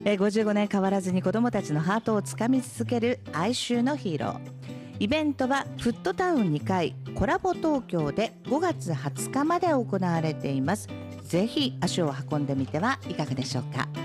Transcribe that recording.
55年変わらずに子どもたちのハートをつかみ続ける哀愁のヒーロー。イベントはフットタウン2階コラボ東京で5月20日まで行われています。ぜひ足を運んでみてはいかがでしょうか。